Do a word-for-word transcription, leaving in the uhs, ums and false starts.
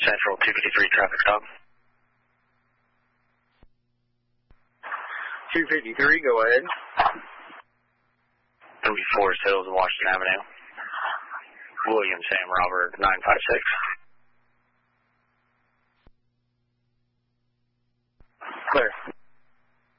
Central two fifty-three traffic stop. two fifty-three, go ahead. It'll be Forest Hills and Washington Avenue. William Sam Robert nine five six.